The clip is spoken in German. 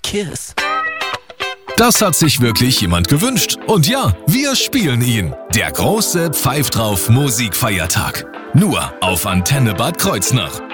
Kiss. Das hat sich wirklich jemand gewünscht. Und ja, wir spielen ihn. Der große Pfeif drauf Musikfeiertag. Nur auf Antenne Bad Kreuznach.